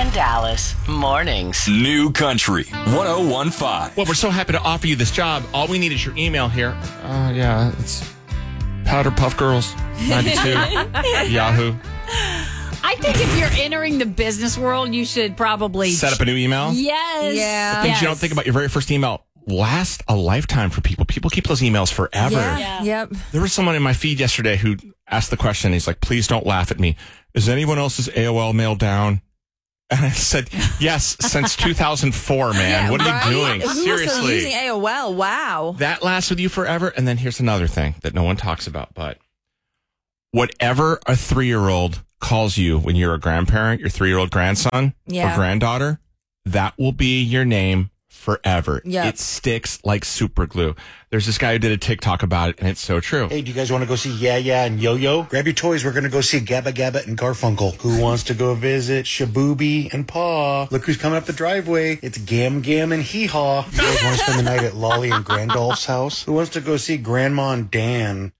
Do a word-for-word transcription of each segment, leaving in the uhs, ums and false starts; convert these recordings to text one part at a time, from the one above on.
and Dallas Mornings. New Country one oh one point five. Well, we're so happy to offer you this job. All we need is your email here. Uh, yeah, it's Powder Puff Girls ninety-two Yahoo. I think if you're entering the business world, you should probably Set up a new email. Yes. Yeah. The things Yes. you don't think about your very first email last a lifetime for people. People keep those emails forever. Yeah. Yeah. Yep. There was someone in my feed yesterday who asked the question. He's like, please don't laugh at me. Is anyone else's A O L mail down? And I said, yes, since two thousand four, man. Yeah, what are right? you doing? Who was Seriously. using A O L? Wow. That lasts with you forever. And then here's another thing that no one talks about, but whatever a three-year-old calls you when you're a grandparent, your three-year-old grandson Yeah. or granddaughter, that will be your name forever. Yep. It sticks like super glue. There's this guy who did a TikTok about it, and it's so true. Hey, do you guys want to go see Yeah Yeah and Yo Yo? Grab your toys. We're going to go see Gabba Gabba and Garfunkel. Who wants to go visit Shabooby and Paw? Look who's coming up the driveway. It's Gam Gam and Hee Haw. You guys want to spend the night at Lolly and Grandolph's house? Who wants to go see Grandma and Dan?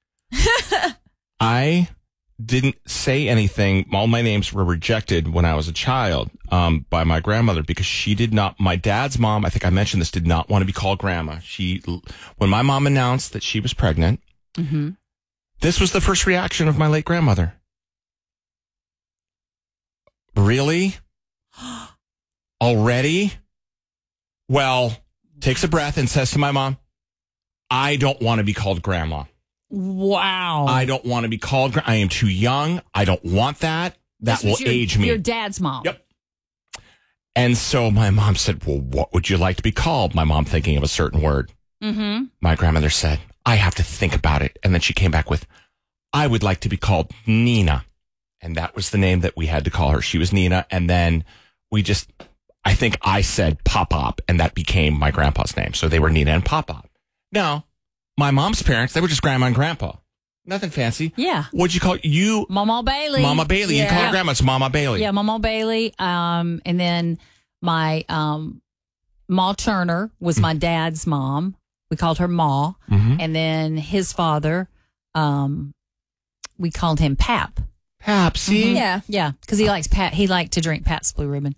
I didn't say anything. All my names were rejected when I was a child um, by my grandmother because she did not, my dad's mom, I think I mentioned this, did not want to be called grandma. She, when my mom announced that she was pregnant, Mm-hmm. this was the first reaction of my late grandmother. Really? Already? Well, takes a breath and says to my mom, I don't want to be called grandma. Wow. I don't want to be called. gra- I am too young. I don't want that. That This will was your, age me. Your dad's mom. Yep. And so my mom said, well, what would you like to be called? My mom thinking of a certain word. Mm-hmm. My grandmother said, I have to think about it. And then she came back with, I would like to be called Nina. And that was the name that we had to call her. She was Nina. And then we just, I think I said Pop-Pop, and that became my grandpa's name. So they were Nina and Pop-Pop. Now, my mom's parents, they were just grandma and grandpa. Nothing fancy. Yeah. What'd you call you? Mama Bailey. Mama Bailey. You Yeah. call her grandma. It's Mama Bailey. Yeah, Mama Bailey. Um, and then my um, Ma Turner was my dad's mom. We called her Ma. Mhm. And then his father, um, we called him Pap. Pap, see? Yeah. Yeah, because he likes Pat. He liked to drink Pabst Blue Ribbon.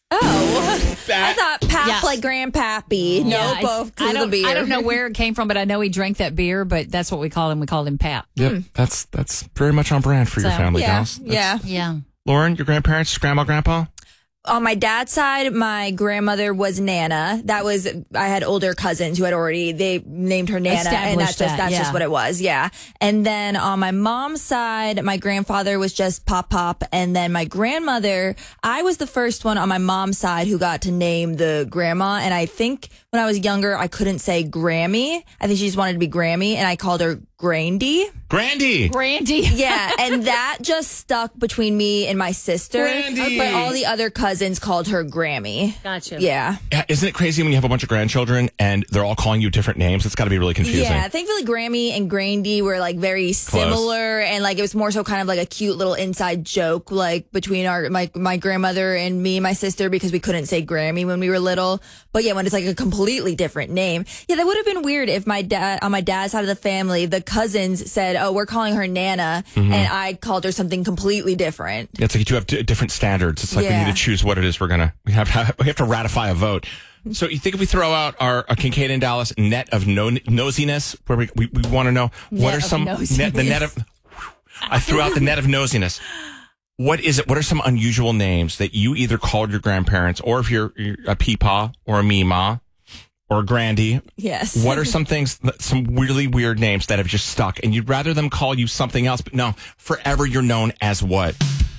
Oh. I thought Pap Yeah. like Grandpappy. No, Yeah, both I because of the don't. beer. I don't know where it came from, but I know he drank that beer. But that's what we called him. We called him Pap. Yep. That's that's very much on brand for your So, family, Yeah. gals. That's- Yeah. Yeah. Lauren, your grandparents, grandma, grandpa? On my dad's side, my grandmother was Nana. That was, I had older cousins who had already, they named her Nana, and that's Established just, that, that's yeah. just what it was. Yeah. And then on my mom's side, my grandfather was just Pop Pop. And then my grandmother, I was the first one on my mom's side who got to name the grandma. And I think when I was younger, I couldn't say Grammy. I think she just wanted to be Grammy, and I called her Grandy. Grandy. Brandy. Yeah, and that just stuck between me and my sister. Grandy. But all the other cousins called her Grammy. Gotcha. Yeah. Yeah, isn't it crazy when you have a bunch of grandchildren and they're all calling you different names? It's got to be really confusing. Yeah, thankfully Grammy and Grandy were like very similar, and like it was more so kind of like a cute little inside joke like between our my my grandmother and me and my sister, because we couldn't say Grammy when we were little. But yeah, when it's like a completely different name, yeah, that would have been weird if my dad on my dad's side of the family, the cousins said, "Oh, we're calling her Nana," Mm-hmm. and I called her something completely different. It's like you two have d- different standards. It's like we Yeah. need to choose what it is we're going to, we have to, we have to ratify a vote. So you think if we throw out our, our Kincaid and Dallas net of no, nosiness, where we, we, we want to know what Net are of some, nosiness. net, the net of, I threw out the net of nosiness. What is it? What are some unusual names that you either called your grandparents, or if you're, you're a Peepaw or a Meemaw or a Grandy? Yes. What are some things, some really weird names that have just stuck, and you'd rather them call you something else, but no, forever you're known as what?